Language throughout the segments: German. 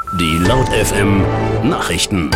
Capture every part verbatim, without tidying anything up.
Die Laut F M Nachrichten.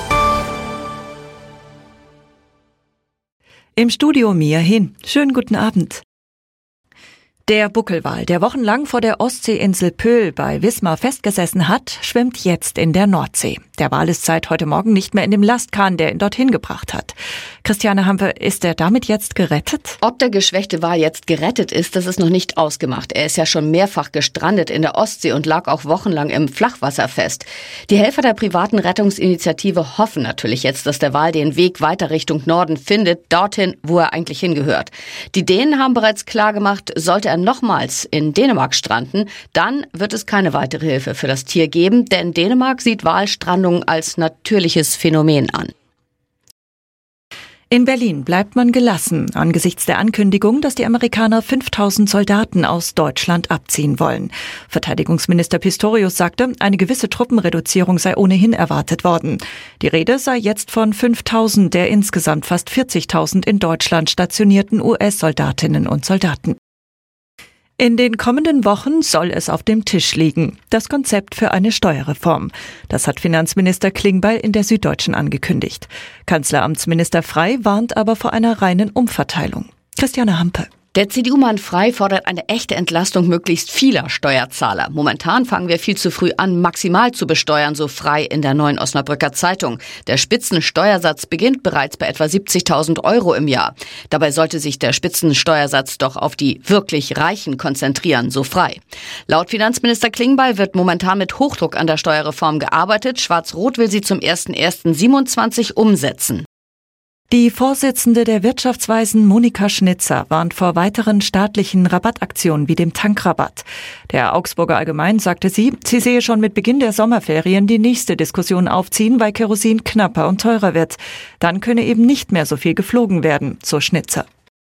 Im Studio Mia Hin. Schönen guten Abend. Der Buckelwal, der wochenlang vor der Ostseeinsel Pöhl bei Wismar festgesessen hat, schwimmt jetzt in der Nordsee. Der Wal ist seit heute Morgen nicht mehr in dem Lastkahn, der ihn dorthin gebracht hat. Christiane Hampe, ist er damit jetzt gerettet? Ob der geschwächte Wal jetzt gerettet ist, das ist noch nicht ausgemacht. Er ist ja schon mehrfach gestrandet in der Ostsee und lag auch wochenlang im Flachwasser fest. Die Helfer der privaten Rettungsinitiative hoffen natürlich jetzt, dass der Wal den Weg weiter Richtung Norden findet, dorthin, wo er eigentlich hingehört. Die Dänen haben bereits klargemacht, sollte er nochmals in Dänemark stranden, dann wird es keine weitere Hilfe für das Tier geben, denn Dänemark sieht Walstrandung als natürliches Phänomen an. In Berlin bleibt man gelassen angesichts der Ankündigung, dass die Amerikaner fünftausend Soldaten aus Deutschland abziehen wollen. Verteidigungsminister Pistorius sagte, eine gewisse Truppenreduzierung sei ohnehin erwartet worden. Die Rede sei jetzt von fünftausend der insgesamt fast vierzigtausend in Deutschland stationierten U S-Soldatinnen und Soldaten. In den kommenden Wochen soll es auf dem Tisch liegen, das Konzept für eine Steuerreform. Das hat Finanzminister Klingbeil in der Süddeutschen angekündigt. Kanzleramtsminister Frey warnt aber vor einer reinen Umverteilung. Christiane Hampe. Der C D U-Mann Frey fordert eine echte Entlastung möglichst vieler Steuerzahler. Momentan fangen wir viel zu früh an, maximal zu besteuern, so Frey in der Neuen Osnabrücker Zeitung. Der Spitzensteuersatz beginnt bereits bei etwa siebzigtausend Euro im Jahr. Dabei sollte sich der Spitzensteuersatz doch auf die wirklich Reichen konzentrieren, so Frey. Laut Finanzminister Klingbeil wird momentan mit Hochdruck an der Steuerreform gearbeitet. Schwarz-Rot will sie zum ersten ersten siebenundzwanzig umsetzen. Die Vorsitzende der Wirtschaftsweisen Monika Schnitzer warnt vor weiteren staatlichen Rabattaktionen wie dem Tankrabatt. Der Augsburger Allgemein sagte sie, sie sehe schon mit Beginn der Sommerferien die nächste Diskussion aufziehen, weil Kerosin knapper und teurer wird. Dann könne eben nicht mehr so viel geflogen werden, so Schnitzer.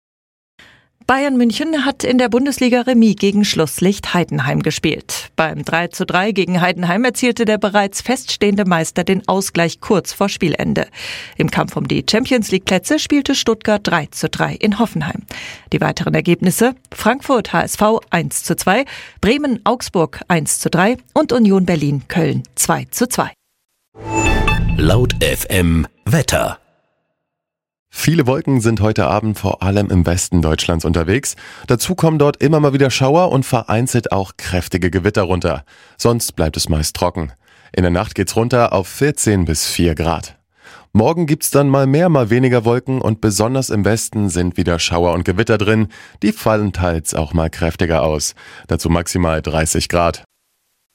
Bayern München hat in der Bundesliga Remis gegen Schlusslicht Heidenheim gespielt. Beim drei zu drei gegen Heidenheim erzielte der bereits feststehende Meister den Ausgleich kurz vor Spielende. Im Kampf um die Champions-League-Plätze spielte Stuttgart drei zu drei in Hoffenheim. Die weiteren Ergebnisse: Frankfurt H S V eins zu zwei, Bremen Augsburg eins zu drei und Union Berlin Köln zwei zu zwei. Laut F M Wetter. Viele Wolken sind heute Abend vor allem im Westen Deutschlands unterwegs. Dazu kommen dort immer mal wieder Schauer und vereinzelt auch kräftige Gewitter runter. Sonst bleibt es meist trocken. In der Nacht geht's runter auf vierzehn bis vier Grad. Morgen gibt's dann mal mehr, mal weniger Wolken und besonders im Westen sind wieder Schauer und Gewitter drin. Die fallen teils auch mal kräftiger aus. Dazu maximal dreißig Grad.